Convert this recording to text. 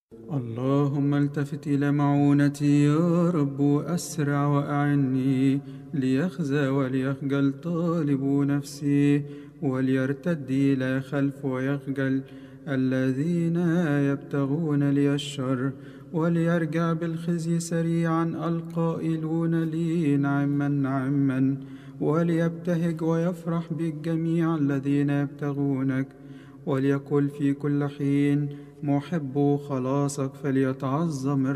اللهم التفت إلى معونتي يا رب، أسرع وأعني، ليخزى وليخجل طالب نفسي، وليرتد إلى خلف ويخجل الذين يبتغون لي الشر، وليرجع بالخزي سريعا القائلون لي نعما نعما، وليبتهج ويفرح بالجميع الذين يبتغونك، وليقل في كل حين محب خلاصك فليتعظم